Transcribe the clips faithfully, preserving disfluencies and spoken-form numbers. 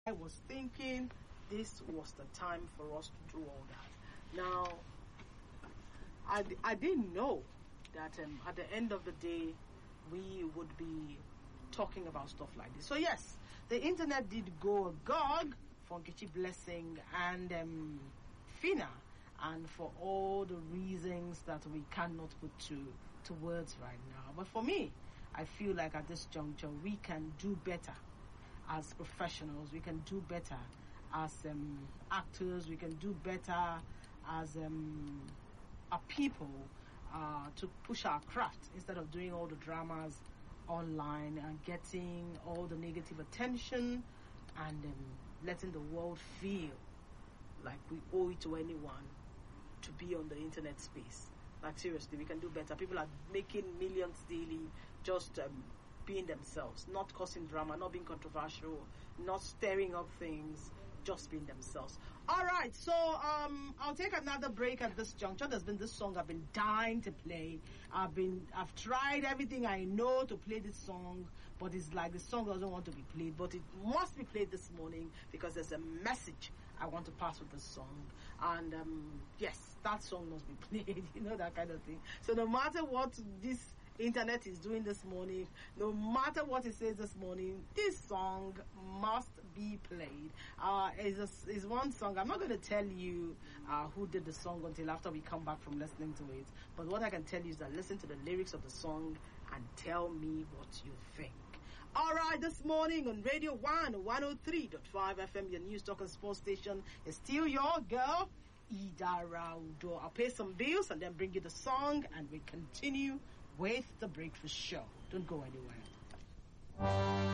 I was thinking this was the time for us to do all that. Now, I, I didn't know that um, at the end of the day, we would be talking about stuff like this. So yes, the internet did go agog for Nkechi Blessing and um, Fina, and for all the reasons that we cannot put to, to words right now. But for me, I feel like at this juncture, we can do better as professionals. We can do better as um, actors. We can do better as um, a people uh, to push our craft instead of doing all the dramas online and getting all the negative attention and um, letting the world feel like we owe it to anyone to be on the internet space. Like seriously, we can do better. People are making millions daily just um, being themselves, not causing drama, not being controversial, not stirring up things, just being themselves. All right, so um, I'll take another break at this juncture. There's been this song I've been dying to play. I've been, I've tried everything I know to play this song, but it's like the song doesn't want to be played, but it must be played this morning because there's a message I want to pass with this song. And um, yes, that song must be played, you know, that kind of thing. So no matter what this internet is doing this morning, no matter what it says this morning, this song must be played. Uh, is is one song. I'm not going to tell you uh, who did the song until after we come back from listening to it. But what I can tell you is that listen to the lyrics of the song and tell me what you think. All right, this morning on Radio one, one oh three point five F M, your news talk and sports station, is still your girl, Ida Raudo. I'll pay some bills and then bring you the song, and we continue with the breakfast show. Don't go anywhere.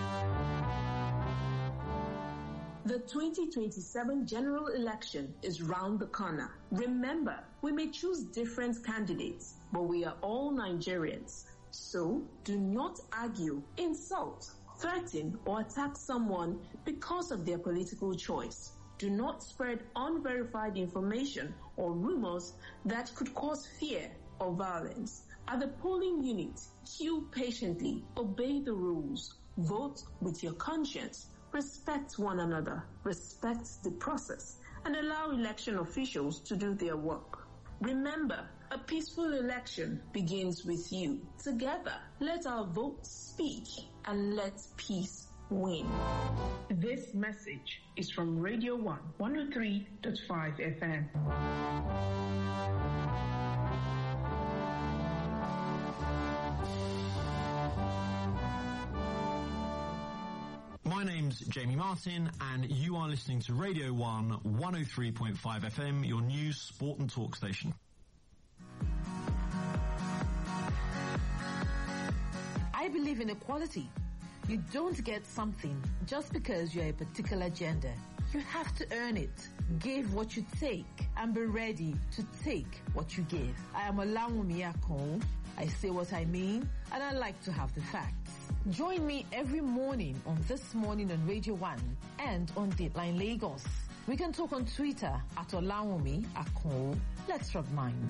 The twenty twenty-seven general election is round the corner. Remember, we may choose different candidates, but we are all Nigerians. So, do not argue, insult, threaten, or attack someone because of their political choice. Do not spread unverified information or rumors that could cause fear or violence. At the polling unit, queue patiently, obey the rules, vote with your conscience, respect one another, respect the process, and allow election officials to do their work. Remember, a peaceful election begins with you. Together, let our votes speak and let peace win. This message is from Radio one, one oh three point five F M. My name's Jamie Martin, and you are listening to Radio one, one oh three point five F M, your news, sport and talk station. I believe in equality. You don't get something just because you're a particular gender. You have to earn it. Give what you take and be ready to take what you give. I am Olawumi Akon. I say what I mean, and I like to have the facts. Join me every morning on This Morning on Radio one and on Dateline Lagos. We can talk on Twitter at Olawumi Akon. Let's rub minds.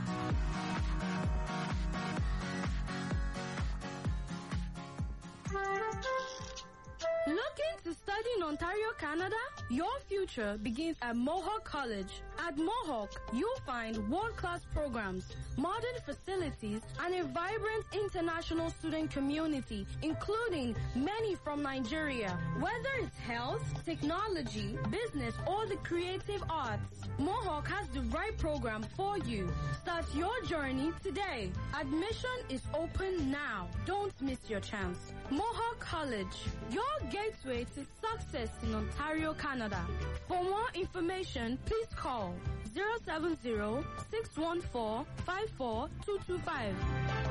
Looking to study in Ontario, Canada? Your future begins at Mohawk College. At Mohawk, you'll find world-class programs, modern facilities, and a vibrant international student community, including many from Nigeria. Whether it's health, technology, business, or the creative arts, Mohawk has the right program for you. Start your journey today. Admission is open now. Don't miss your chance. Mohawk College, your gateway to success in Ontario, Canada. For more information, please call zero seven zero, six one four, five four two two five.